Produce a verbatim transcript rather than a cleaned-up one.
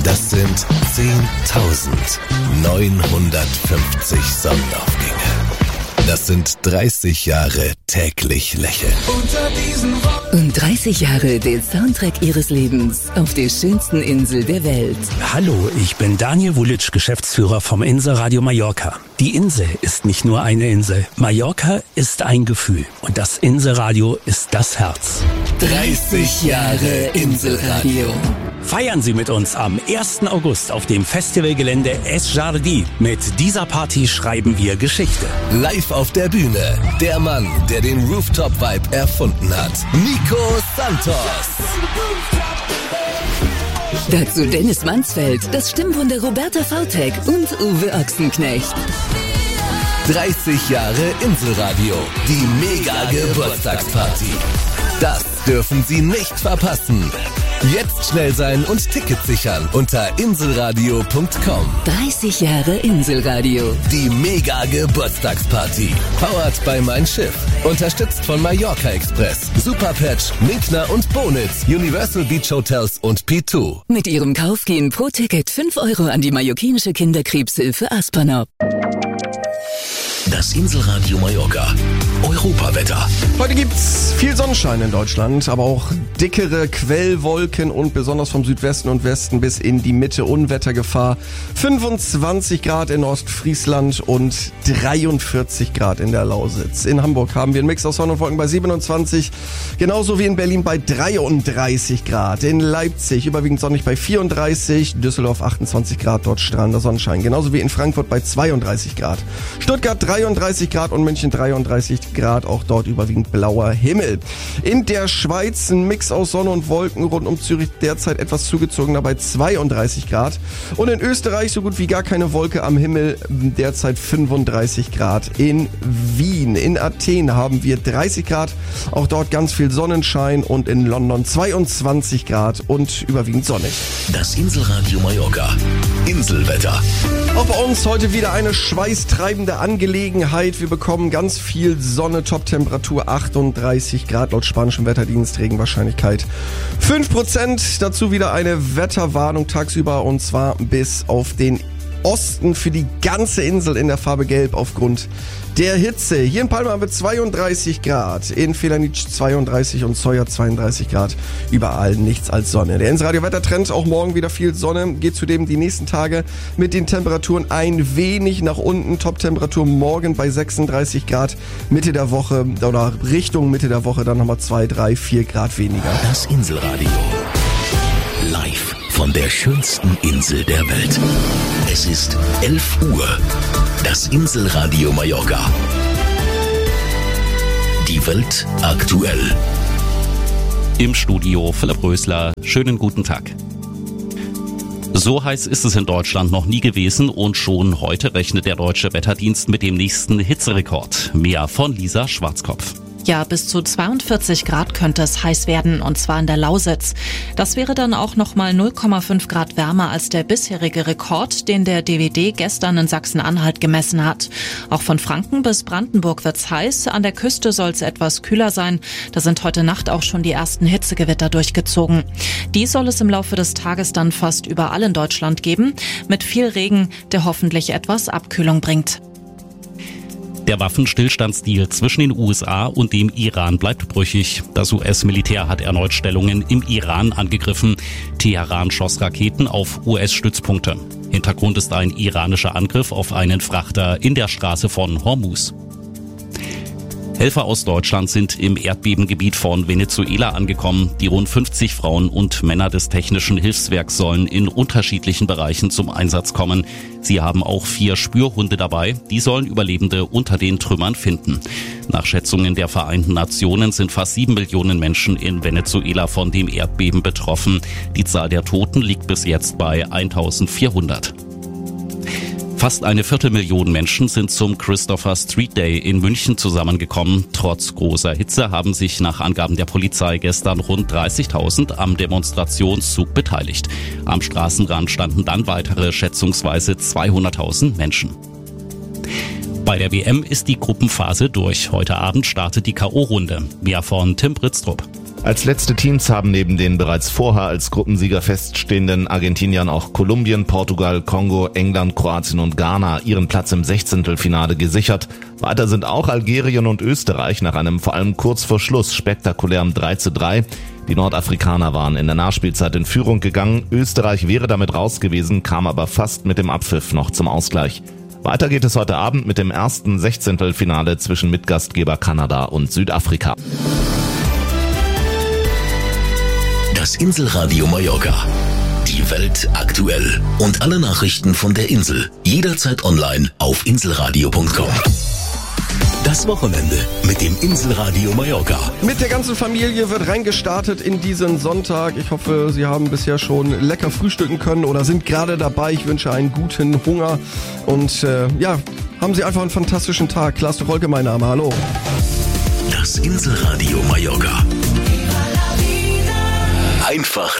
Das sind zehntausend neunhundertfünfzig Sonnenaufgänge. Das sind dreißig Jahre täglich lächeln. Und dreißig Jahre der Soundtrack Ihres Lebens auf der schönsten Insel der Welt. Hallo, ich bin Daniel Wulitsch, Geschäftsführer vom Inselradio Mallorca. Die Insel ist nicht nur eine Insel. Mallorca ist ein Gefühl. Und das Inselradio ist das Herz. dreißig Jahre Inselradio. Feiern Sie mit uns am ersten August auf dem Festivalgelände Es Jardí. Mit dieser Party schreiben wir Geschichte. Live auf der Bühne, der Mann, der den Rooftop-Vibe erfunden hat. Nico Santos. Dazu Dennis Mansfeld, das Stimmwunder Roberta Vautek und Uwe Ochsenknecht. dreißig Jahre Inselradio, die Mega-Geburtstagsparty. Das dürfen Sie nicht verpassen. Jetzt schnell sein und Tickets sichern unter inselradio punkt com. dreißig Jahre Inselradio. Die Mega-Geburtstagsparty. Powered by Mein Schiff. Unterstützt von Mallorca Express, Superpatch, Minkner und Bonitz, Universal Beach Hotels und P zwei. Mit Ihrem Kauf gehen pro Ticket fünf Euro an die mallorquinische Kinderkrebshilfe Aspernop. Das Inselradio Mallorca. Europawetter. Heute gibt's viel Sonnenschein in Deutschland, aber auch dickere Quellwolken und besonders vom Südwesten und Westen bis in die Mitte Unwettergefahr. fünfundzwanzig Grad in Ostfriesland und dreiundvierzig Grad in der Lausitz. In Hamburg haben wir einen Mix aus Sonne und Wolken bei siebenundzwanzig, genauso wie in Berlin bei dreiunddreißig Grad. In Leipzig überwiegend sonnig bei vierunddreißig, Düsseldorf achtundzwanzig Grad, dort strahlender Sonnenschein. Genauso wie in Frankfurt bei zweiunddreißig Grad. Stuttgart dreiunddreißig Grad und München dreiunddreißig Grad, auch dort überwiegend blauer Himmel. In der Schweiz ein Mix aus Sonne und Wolken, rund um Zürich derzeit etwas zugezogener bei zweiunddreißig Grad. Und in Österreich so gut wie gar keine Wolke am Himmel, derzeit fünfunddreißig Grad. In Wien, in Athen haben wir dreißig Grad, auch dort ganz viel Sonnenschein, und in London zweiundzwanzig Grad und überwiegend sonnig. Das Inselradio Mallorca. Inselwetter. Auch bei uns heute wieder eine schweißtreibende Angelegenheit. Wir bekommen ganz viel Sonne, Toptemperatur achtunddreißig Grad laut spanischem Wetterdienst, Regenwahrscheinlichkeit fünf Prozent. Dazu wieder eine Wetterwarnung tagsüber, und zwar bis auf den Osten für die ganze Insel in der Farbe Gelb aufgrund der Hitze. Hier in Palma haben wir zweiunddreißig Grad, in Felanitsch zweiunddreißig und Sawyer zweiunddreißig Grad. Überall nichts als Sonne. Der Inselradio-Wettertrend, auch morgen wieder viel Sonne, geht zudem die nächsten Tage mit den Temperaturen ein wenig nach unten. Toptemperatur morgen bei sechsunddreißig Grad, Mitte der Woche oder Richtung Mitte der Woche dann nochmal zwei, drei, vier Grad weniger. Das Inselradio. Live von der schönsten Insel der Welt. Es ist elf Uhr. Das Inselradio Mallorca. Die Welt aktuell. Im Studio Philipp Rösler. Schönen guten Tag. So heiß ist es in Deutschland noch nie gewesen, und schon heute rechnet der Deutsche Wetterdienst mit dem nächsten Hitzerekord. Mehr von Lisa Schwarzkopf. Ja, bis zu zweiundvierzig Grad könnte es heiß werden, und zwar in der Lausitz. Das wäre dann auch nochmal null Komma fünf Grad wärmer als der bisherige Rekord, den der D W D gestern in Sachsen-Anhalt gemessen hat. Auch von Franken bis Brandenburg wird's heiß. An der Küste soll es etwas kühler sein. Da sind heute Nacht auch schon die ersten Hitzegewitter durchgezogen. Die soll es im Laufe des Tages dann fast überall in Deutschland geben, mit viel Regen, der hoffentlich etwas Abkühlung bringt. Der Waffenstillstandsdeal zwischen den U S A und dem Iran bleibt brüchig. Das U S-Militär hat erneut Stellungen im Iran angegriffen. Teheran schoss Raketen auf U S-Stützpunkte. Hintergrund ist ein iranischer Angriff auf einen Frachter in der Straße von Hormuz. Helfer aus Deutschland sind im Erdbebengebiet von Venezuela angekommen. Die rund fünfzig Frauen und Männer des Technischen Hilfswerks sollen in unterschiedlichen Bereichen zum Einsatz kommen. Sie haben auch vier Spürhunde dabei. Die sollen Überlebende unter den Trümmern finden. Nach Schätzungen der Vereinten Nationen sind fast sieben Millionen Menschen in Venezuela von dem Erdbeben betroffen. Die Zahl der Toten liegt bis jetzt bei eintausendvierhundert. Fast eine Viertelmillion Menschen sind zum Christopher Street Day in München zusammengekommen. Trotz großer Hitze haben sich nach Angaben der Polizei gestern rund dreißigtausend am Demonstrationszug beteiligt. Am Straßenrand standen dann weitere schätzungsweise zweihunderttausend Menschen. Bei der W M ist die Gruppenphase durch. Heute Abend startet die K O-Runde. Mehr von Tim Britztrup. Als letzte Teams haben neben den bereits vorher als Gruppensieger feststehenden Argentiniern auch Kolumbien, Portugal, Kongo, England, Kroatien und Ghana ihren Platz im Sechzehntelfinale gesichert. Weiter sind auch Algerien und Österreich nach einem vor allem kurz vor Schluss spektakulären drei zu drei. Die Nordafrikaner waren in der Nachspielzeit in Führung gegangen. Österreich wäre damit raus gewesen, kam aber fast mit dem Abpfiff noch zum Ausgleich. Weiter geht es heute Abend mit dem ersten Sechzehntelfinale zwischen Mitgastgeber Kanada und Südafrika. Das Inselradio Mallorca. Die Welt aktuell. Und alle Nachrichten von der Insel. Jederzeit online auf inselradio punkt com. Das Wochenende mit dem Inselradio Mallorca. Mit der ganzen Familie wird reingestartet in diesen Sonntag. Ich hoffe, Sie haben bisher schon lecker frühstücken können oder sind gerade dabei. Ich wünsche einen guten Hunger. Und äh, ja, haben Sie einfach einen fantastischen Tag. Klaas de Rolke, mein Name. Hallo. Das Inselradio Mallorca. Einfach